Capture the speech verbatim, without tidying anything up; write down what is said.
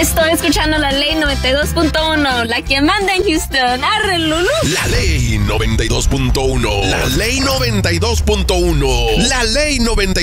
Estoy escuchando la Ley noventa y dos punto uno, la que manda en Houston. ¡Arre, Lulú! La Ley noventa y dos punto uno. La Ley noventa y dos punto uno. La Ley noventa y dos punto uno.